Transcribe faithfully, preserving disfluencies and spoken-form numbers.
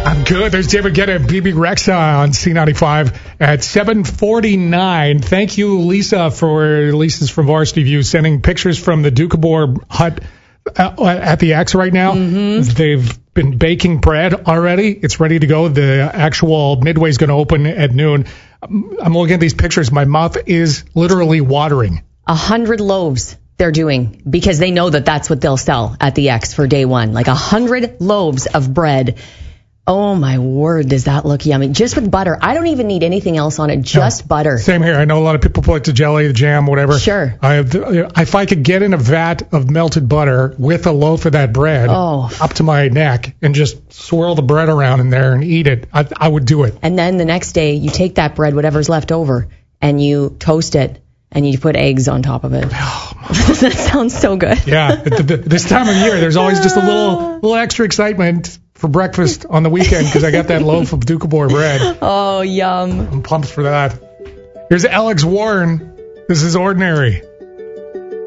I'm good. There's David Guetta and B B Rexa on C ninety-five at seven forty-nine. Thank you, Lisa, for Lisa's from Varsity View, sending pictures from the Doukhobor hut at the X right now. Mm-hmm. They've been baking bread already. It's ready to go. The actual Midway's going to open at noon. I'm looking at these pictures. My mouth is literally watering. A hundred loaves they're doing because they know that that's what they'll sell at the X for day one. Like a hundred loaves of bread. Oh, my word, does that look yummy. Just with butter. I don't even need anything else on it, just no, butter. Same here. I know a lot of people put the jelly, the jam, whatever. Sure. I have, if I could get in a vat of melted butter with a loaf of that bread oh. up to my neck and just swirl the bread around in there and eat it, I, I would do it. And then the next day, you take that bread, whatever's left over, and you toast it, and you put eggs on top of it. Oh, that sounds so good. Yeah. This time of year, there's always just a little, little extra excitement for breakfast on the weekend because I got that loaf of Doukhobor bread. Oh, yum. I'm pumped for that. Here's Alex Warren. This is Ordinary.